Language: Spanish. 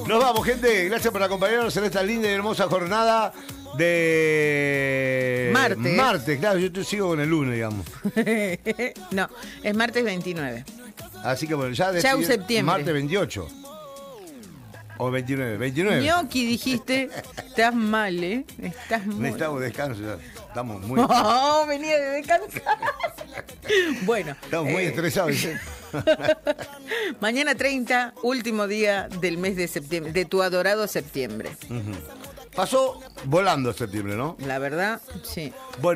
Nos vamos, gente. Gracias por acompañarnos en esta linda y hermosa jornada de... Martes, claro. Yo sigo con el lunes, digamos. No, es martes 29. Así que bueno, ya Chau, septiembre. Martes 28. O 29. Ñoqui, dijiste. Estás mal, ¿eh? Estás mal. Necesitamos descanso ya. Estamos muy... Oh, venía de descansar. Bueno. Estamos muy estresados. Mañana 30, último día del mes de septiembre, de tu adorado septiembre. Pasó volando septiembre, ¿no? La verdad, sí. Bueno.